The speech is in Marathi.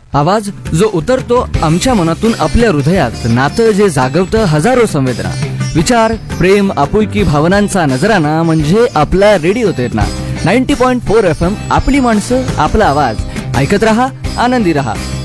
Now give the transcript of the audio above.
आवाज जो उतरतो आमच्या मनातून आपल्या हृदयात, नातं जे जागवतं हजारो संवेदना, विचार, प्रेम, आपुलकी, भावनांचा नजराना म्हणजे आपला रेडिओ तेरणा. 90.4 FM, आपली माणसं, आपला आवाज. ऐकत रहा, आनंदी रहा.